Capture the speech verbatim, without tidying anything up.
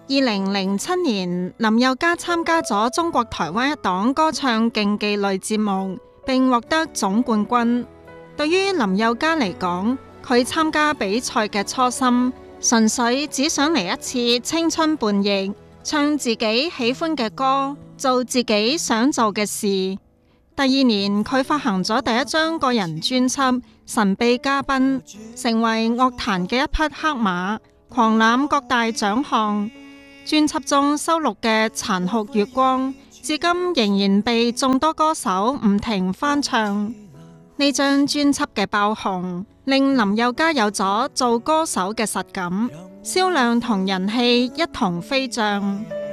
二零零七年，林宥嘉參加咗中國台灣一檔歌唱競技類節目，並獲得總冠軍。對於林宥嘉嚟講，佢參加比賽嘅初心，純粹只想嚟一次青春叛逆，唱自己喜歡嘅歌，做自己想做嘅事。第二年，佢發行咗第一張個人專輯《神秘嘉賓》，成為樂壇嘅一匹黑馬，狂攬各大獎項。專輯中收錄嘅《殘酷月光》，至今仍然被眾多歌手唔停翻唱。呢張專輯嘅爆紅，令林宥嘉有咗做歌手嘅實感，銷量同人氣一同飛漲。